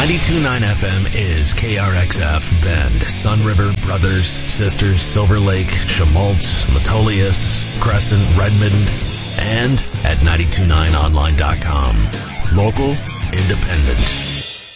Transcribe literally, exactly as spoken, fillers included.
ninety-two point nine F M is K R X F Bend, Sun River, Brothers, Sisters, Silver Lake, Schmaltz, Metolius, Crescent, Redmond, and at ninety two point nine online dot com. Local, independent.